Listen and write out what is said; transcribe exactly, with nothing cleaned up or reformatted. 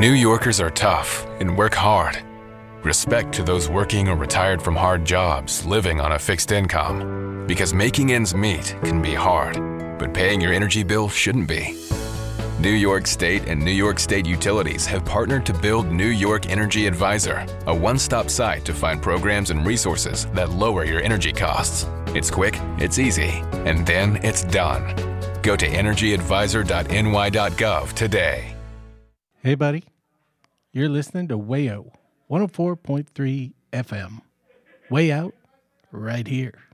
New Yorkers are tough and work hard. Respect to those working or retired from hard jobs, living on a fixed income. Because making ends meet can be hard, but paying your energy bill shouldn't be. New York State and New York State Utilities have partnered to build New York Energy Advisor, a one-stop site to find programs and resources that lower your energy costs. It's quick, it's easy, and then it's done. Go to energy advisor dot n y dot gov today. Hey, buddy. You're listening to Wayo, one oh four point three F M. Way out, right here.